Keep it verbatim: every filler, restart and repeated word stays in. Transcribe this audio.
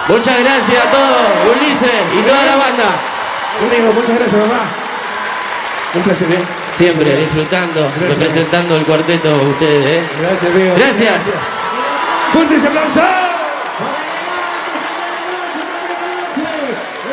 Muchas gracias a todos, Ulises y toda la banda. Amigo, muchas gracias, mamá. Un placer, ¿eh? Siempre disfrutando, Gracias, representando el cuarteto ustedes, ¿eh? Gracias, amigo. Gracias. Gracias. ¡Fuertes aplausos!